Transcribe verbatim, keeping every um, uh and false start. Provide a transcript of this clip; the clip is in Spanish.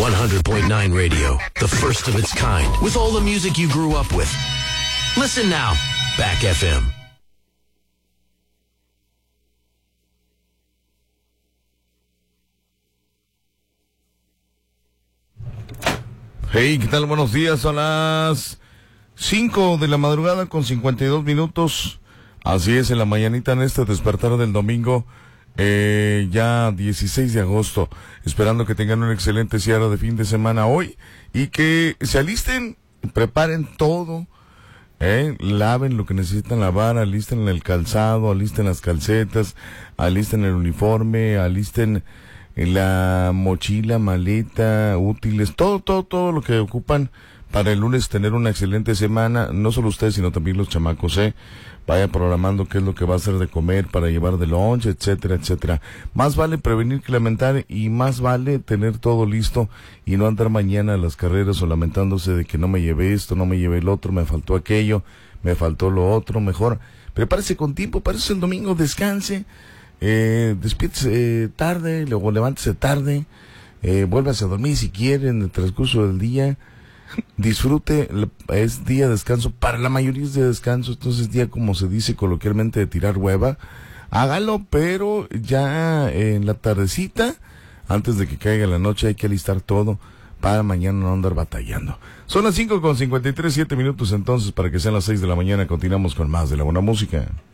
one hundred point nine Radio, the first of its kind, with all the music you grew up with. Listen now, Back F M. Hey, ¿qué tal? Buenos días, son las cinco de la madrugada con cincuenta y dos minutos. Así es, en la mañanita en este despertar del domingo, eh, ya dieciséis de agosto. Esperando que tengan un excelente cierre de fin de semana hoy y que se alisten, preparen todo, eh, laven lo que necesitan lavar, alisten el calzado, alisten las calcetas, alisten el uniforme, alisten la mochila, maleta, útiles, todo, todo, todo lo que ocupan para el lunes tener una excelente semana, no solo ustedes, sino también los chamacos, eh, vaya programando qué es lo que va a hacer de comer para llevar de lunch, etcétera, etcétera. Más vale prevenir que lamentar y más vale tener todo listo y no andar mañana a las carreras o lamentándose de que no me llevé esto, no me llevé el otro, me faltó aquello, me faltó lo otro. Mejor prepárese con tiempo, parece el domingo, descanse. Eh, despiértese eh, tarde, luego levántese tarde, eh, vuélvase a dormir si quiere en el transcurso del día, disfrute, es día de descanso, para la mayoría es de descanso, entonces día como se dice coloquialmente de tirar hueva, hágalo, pero ya eh, en la tardecita, antes de que caiga la noche hay que alistar todo para mañana no andar batallando. Son las cinco con cincuenta y tres, siete minutos entonces para que sean las seis de la mañana, continuamos con más de la buena música.